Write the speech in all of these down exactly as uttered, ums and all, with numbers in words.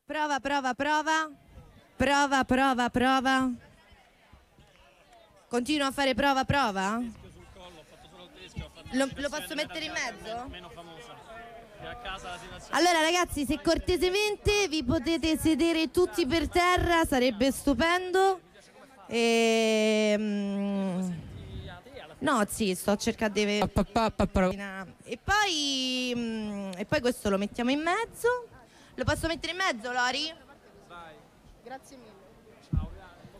Prova, prova, prova. Prova, prova, prova. Continua a fare prova, prova. Lo, lo posso mettere in mezzo? Allora ragazzi, se cortesemente vi potete sedere tutti per terra sarebbe stupendo. E... No, sì, sto cercando di... E poi, e poi questo lo mettiamo in mezzo. Lo posso mettere in mezzo, Lori? Vai. Grazie mille. Ciao,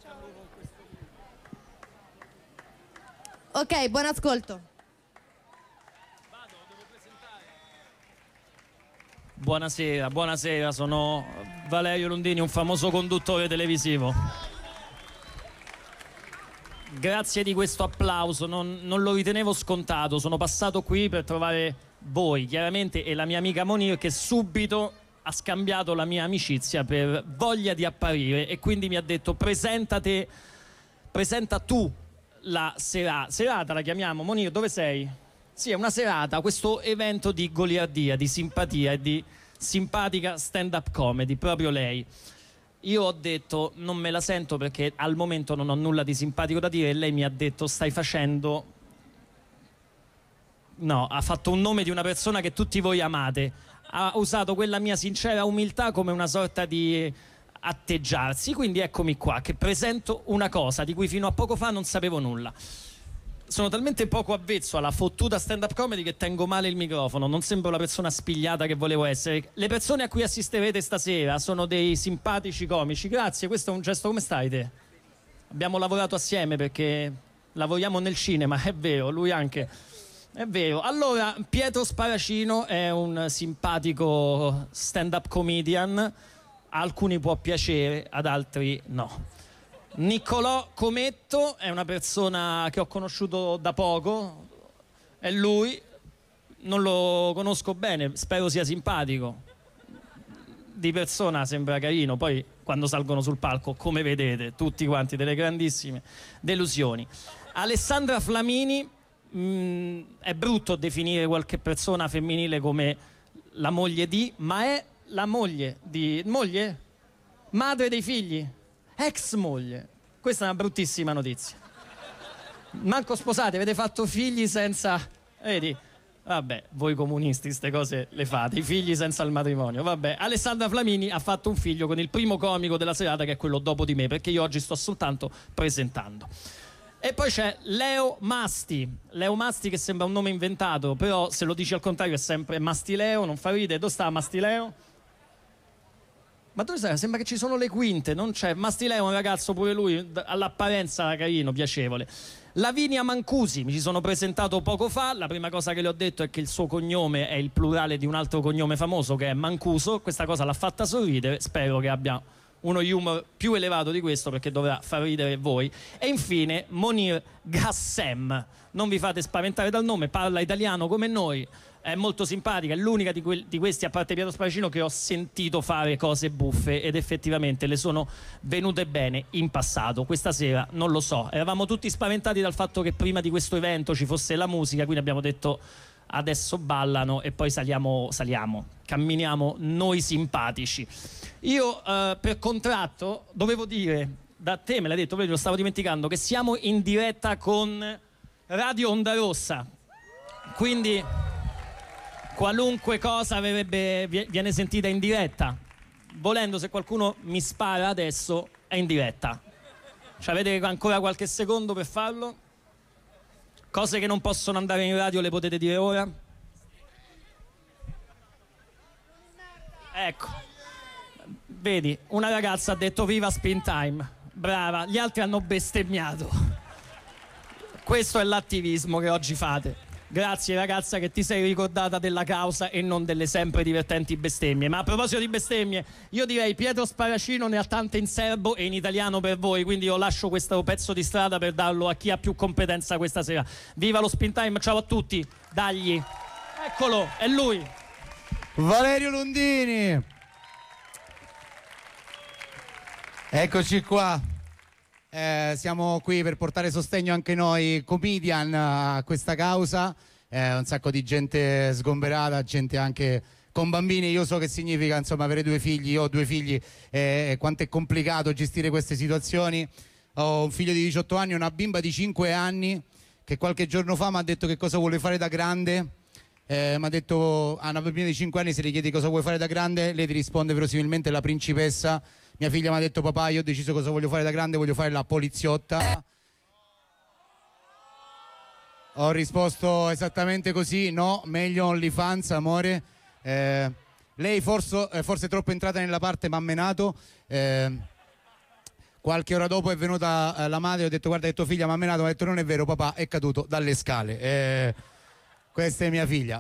ok, buon ascolto. Vado, devo presentare. Buonasera, buonasera, sono Valerio Lundini, un famoso conduttore televisivo. Grazie di questo applauso, non, non lo ritenevo scontato, sono passato qui per trovare voi, chiaramente, e la mia amica Monir, che subito ha scambiato la mia amicizia per voglia di apparire e quindi mi ha detto presentate, presenta tu la serata, serata la chiamiamo. Monir, dove sei? Sì, è una serata, questo evento di goliardia, di simpatia e di simpatica stand-up comedy, proprio lei. Io ho detto non me la sento perché al momento non ho nulla di simpatico da dire e lei mi ha detto stai facendo... No, ha fatto un nome di una persona che tutti voi amate. Ha usato quella mia sincera umiltà come una sorta di atteggiarsi, quindi eccomi qua che presento una cosa di cui fino a poco fa non sapevo nulla. Sono talmente poco avvezzo alla fottuta stand-up comedy che tengo male il microfono, non sembro la persona spigliata che volevo essere. Le persone a cui assisterete stasera sono dei simpatici comici. Grazie, questo è un gesto. Come stai te? Abbiamo lavorato assieme perché lavoriamo nel cinema, è vero, lui anche. È vero. Allora, Pietro Sparacino è un simpatico stand-up comedian, a alcuni può piacere, ad altri no. Niccolò Cometto è una persona che ho conosciuto da poco, è lui, non lo conosco bene, spero sia simpatico. Di persona sembra carino, poi quando salgono sul palco, come vedete, tutti quanti delle grandissime delusioni. Alessandra Flamini. Mm, è brutto definire qualche persona femminile come la moglie di, ma è la moglie di... moglie? Madre dei figli? Ex moglie. Questa è una bruttissima notizia. Manco sposate, avete fatto figli senza... Vedi? Vabbè, voi comunisti ste cose le fate, i figli senza il matrimonio. Vabbè, Alessandra Flamini ha fatto un figlio con il primo comico della serata, che è quello dopo di me, perché io oggi sto soltanto presentando. E poi c'è Leo Masti. Leo Masti, che sembra un nome inventato, però se lo dici al contrario è sempre Mastileo, non fa ridere. Dove sta Mastileo? Ma dove sei? Sembra che ci sono le quinte, non c'è. Mastileo è un ragazzo pure lui, all'apparenza carino, piacevole. Lavinia Mancusi, mi ci sono presentato poco fa, la prima cosa che le ho detto è che il suo cognome è il plurale di un altro cognome famoso che è Mancuso, questa cosa l'ha fatta sorridere, spero che abbia uno humor più elevato di questo perché dovrà far ridere voi. E infine Monir Ghassem, non vi fate spaventare dal nome, parla italiano come noi, è molto simpatica, è l'unica di, que- di questi a parte Pietro Sparacino che ho sentito fare cose buffe ed effettivamente le sono venute bene in passato. Questa sera non lo so, eravamo tutti spaventati dal fatto che prima di questo evento ci fosse la musica, quindi abbiamo detto adesso ballano e poi saliamo, saliamo, camminiamo noi simpatici. Io eh, per contratto dovevo dire, da te me l'hai detto, lo stavo dimenticando, che siamo in diretta con Radio Onda Rossa, quindi qualunque cosa avrebbe, viene sentita in diretta. Volendo, se qualcuno mi spara adesso, è in diretta. Cioè, avete ancora qualche secondo per farlo? Cose che non possono andare in radio le potete dire ora? Ecco, vedi, una ragazza ha detto viva Spin Time, brava, gli altri hanno bestemmiato. Questo è l'attivismo che oggi fate. Grazie ragazza che ti sei ricordata della causa e non delle sempre divertenti bestemmie. Ma a proposito di bestemmie, io direi Pietro Sparacino ne ha tante in serbo e in italiano per voi, quindi io lascio questo pezzo di strada per darlo a chi ha più competenza questa sera. Viva lo Spin Time, ciao a tutti, dagli. Eccolo, è lui. Valerio Lundini. Eccoci qua. Eh, siamo qui per portare sostegno anche noi comedian a questa causa, eh, un sacco di gente sgomberata, gente anche con bambini. Io so che significa insomma avere due figli, io ho due figli, eh, quanto è complicato gestire queste situazioni. Ho un figlio di diciotto anni e una bimba di cinque anni che qualche giorno fa mi ha detto che cosa vuole fare da grande. Eh, mi ha detto a una bambina di cinque anni, se le chiedi cosa vuoi fare da grande, lei ti risponde verosimilmente la principessa. Mia figlia mi ha detto: papà, io ho deciso cosa voglio fare da grande, voglio fare la poliziotta. Ho risposto esattamente così: no, meglio OnlyFans, amore. Eh, lei forse, eh, forse è troppo entrata nella parte mammenato. Eh, qualche ora dopo è venuta eh, la madre, ho detto: guarda che tua figlia mi ha menato. Mi ha detto: non è vero papà, è caduto dalle scale. Eh, questa è mia figlia.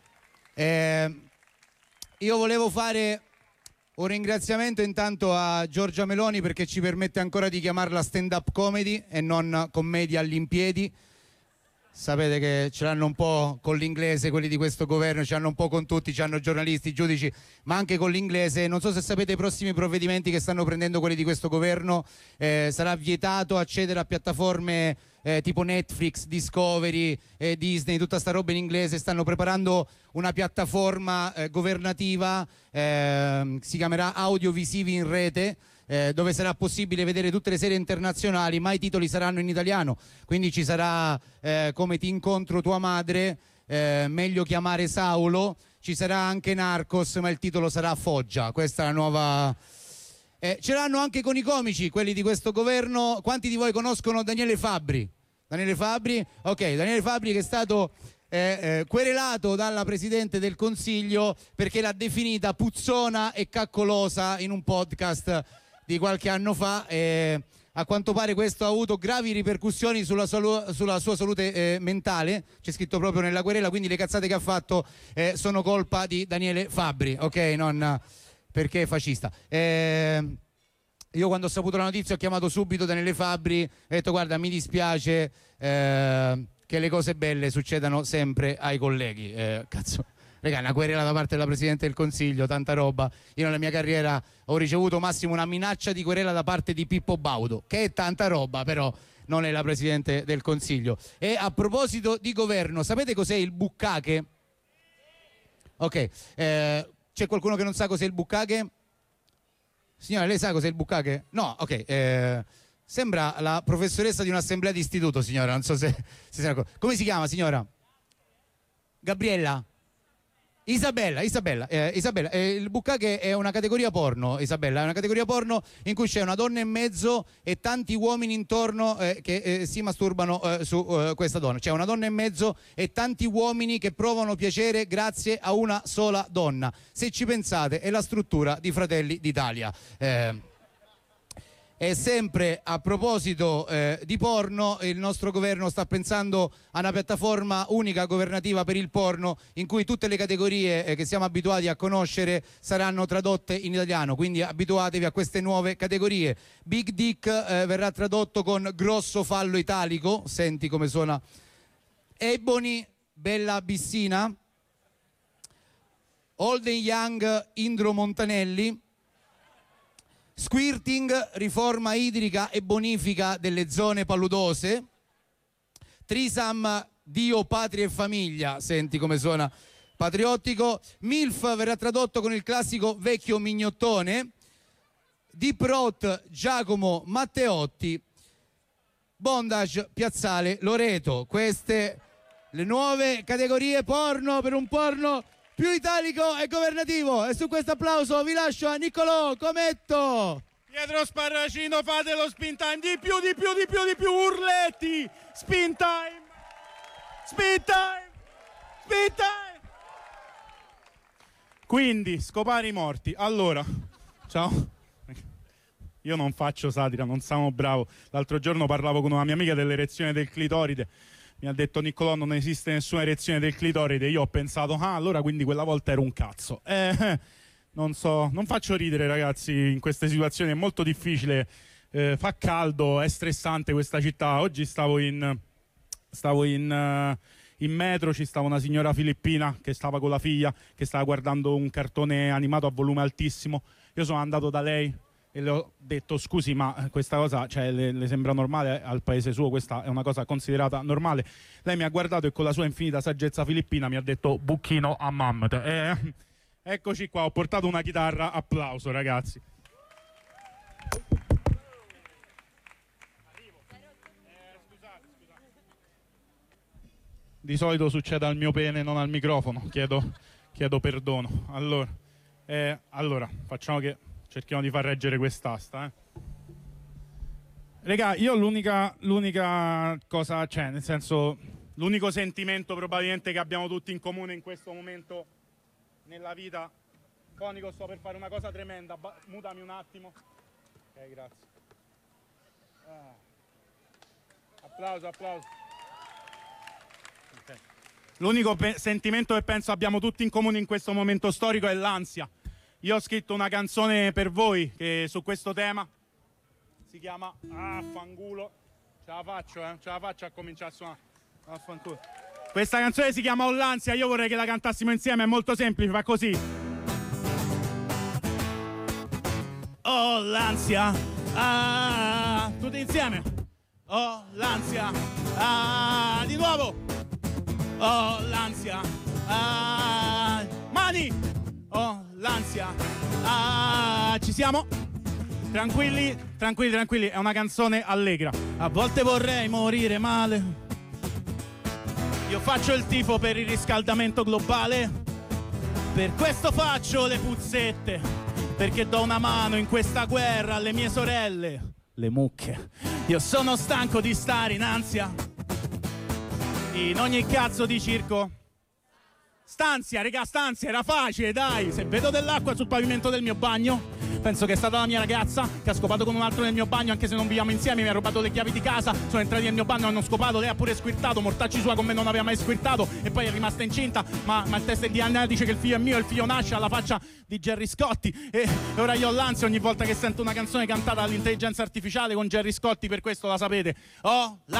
Eh, io volevo fare un ringraziamento intanto a Giorgia Meloni, perché ci permette ancora di chiamarla stand-up comedy e non commedia all'impiedi. Sapete che ce l'hanno un po' con l'inglese quelli di questo governo, ce l'hanno un po' con tutti, ce l'hanno giornalisti, giudici, ma anche con l'inglese. Non so se sapete i prossimi provvedimenti che stanno prendendo quelli di questo governo. Eh, sarà vietato accedere a piattaforme eh, tipo Netflix, Discovery, eh, Disney, tutta sta roba in inglese. Stanno preparando una piattaforma eh, governativa, eh, si chiamerà Audiovisivi in Rete, Eh, dove sarà possibile vedere tutte le serie internazionali, ma i titoli saranno in italiano. Quindi ci sarà eh, Come ti incontro tua madre, eh, Meglio chiamare Saulo, ci sarà anche Narcos, ma il titolo sarà Foggia. Questa è la nuova... Eh, ce l'hanno anche con i comici, quelli di questo governo. Quanti di voi conoscono Daniele Fabbri? Daniele Fabbri? Ok, Daniele Fabbri che è stato... Eh, eh, querelato dalla Presidente del Consiglio perché l'ha definita puzzona e caccolosa in un podcast di qualche anno fa. Eh, a quanto pare questo ha avuto gravi ripercussioni sulla, sua, sulla sua salute eh, mentale, c'è scritto proprio nella querela, quindi le cazzate che ha fatto eh, sono colpa di Daniele Fabbri, ok? Non perché è fascista. Eh, io quando ho saputo la notizia ho chiamato subito Daniele Fabbri e ho detto: guarda, mi dispiace eh, che le cose belle succedano sempre ai colleghi. Eh, cazzo, raga, una querela da parte della Presidente del Consiglio, tanta roba. Io nella mia carriera ho ricevuto massimo una minaccia di querela da parte di Pippo Baudo, che è tanta roba, però non è la Presidente del Consiglio. E a proposito di governo, sapete cos'è il bukkake? Ok, eh, c'è qualcuno che non sa cos'è il bukkake? Signora, lei sa cos'è il bukkake? No, ok. Eh, sembra la professoressa di un'assemblea di istituto, signora, non so se... se come si chiama, signora? Gabriella? Isabella, Isabella, eh, Isabella eh, il bukkake è una categoria porno, Isabella, è una categoria porno in cui c'è una donna e mezzo e tanti uomini intorno eh, che eh, si masturbano eh, su eh, questa donna. C'è una donna e mezzo e tanti uomini che provano piacere grazie a una sola donna. Se ci pensate, è la struttura di Fratelli d'Italia. Eh, E sempre a proposito eh, di porno, il nostro governo sta pensando a una piattaforma unica governativa per il porno in cui tutte le categorie eh, che siamo abituati a conoscere saranno tradotte in italiano, quindi abituatevi a queste nuove categorie. Big Dick eh, verrà tradotto con grosso fallo italico, senti come suona. Ebony, bella abissina. Old and Young, Indro Montanelli. Squirting, riforma idrica e bonifica delle zone paludose. Trisam, Dio, patria e famiglia, senti come suona patriottico. MILF verrà tradotto con il classico vecchio mignottone. Deep Rot, Giacomo Matteotti. Bondage, Piazzale, Loreto. Queste le nuove categorie porno per un porno più italico e governativo. E su questo applauso vi lascio a Niccolò Cometto. Pietro Sparracino, fate lo spin time, di più, di più, di più, di più, urletti, spin time, spin time, spin time. Quindi, scopare i morti. Allora, ciao. Io non faccio satira, non sono bravo. L'altro giorno parlavo con una mia amica dell'erezione del clitoride. Mi ha detto: Niccolò, non esiste nessuna erezione del clitoride. Io ho pensato: ah, allora quindi quella volta ero un cazzo. Eh, non so, non faccio ridere, ragazzi, in queste situazioni è molto difficile. Eh, fa caldo, è stressante questa città. Oggi stavo in, stavo in, uh, in metro, ci stava una signora filippina che stava con la figlia, che stava guardando un cartone animato a volume altissimo. Io sono andato da lei e le ho detto: scusi, ma questa cosa, cioè, le, le sembra normale al paese suo? Questa è una cosa considerata normale? Lei mi ha guardato e con la sua infinita saggezza filippina mi ha detto: bucchino a mammete. E Eccoci qua, ho portato una chitarra, applauso ragazzi. Di solito succede al mio pene, non al microfono, chiedo, chiedo perdono. Allora, eh, allora, facciamo che cerchiamo di far reggere quest'asta. Eh. Regà, io l'unica, l'unica cosa, cioè, nel senso, l'unico sentimento probabilmente che abbiamo tutti in comune in questo momento nella vita. Conico, sto per fare una cosa tremenda, ba- mutami un attimo. Ok, grazie. Ah. Applauso, applauso. Okay. L'unico pe- sentimento che penso abbiamo tutti in comune in questo momento storico è l'ansia. Io ho scritto una canzone per voi che su questo tema si chiama Ah, fanculo. Ce la faccio, eh? Ce la faccio a cominciare a suonare. Affanculo. Questa canzone si chiama Ho l'ansia, io vorrei che la cantassimo insieme, è molto semplice, fa così. Ho l'ansia, ah, tutti insieme. Ho l'ansia, ah, di nuovo. Ho l'ansia, ah, mani. Ho l'ansia, ah, ci siamo? Tranquilli, tranquilli, tranquilli, è una canzone allegra. A volte vorrei morire male. Io faccio il tifo per il riscaldamento globale. Per questo faccio le puzzette, perché do una mano in questa guerra alle mie sorelle, le mucche. Io sono stanco di stare in ansia in ogni cazzo di circo. Stanzia, raga, stanzia, era facile, dai. Se vedo dell'acqua sul pavimento del mio bagno, penso che è stata la mia ragazza che ha scopato con un altro nel mio bagno, anche se non viviamo insieme, mi ha rubato le chiavi di casa, sono entrati nel mio bagno, hanno scopato, lei ha pure squirtato, mortacci sua con me non aveva mai squirtato e poi è rimasta incinta, ma, ma il test del D N A dice che il figlio è mio e il figlio nasce alla faccia di Gerry Scotti e, e ora io ho l'ansia ogni volta che sento una canzone cantata dall'intelligenza artificiale con Gerry Scotti, per questo la sapete. Ho la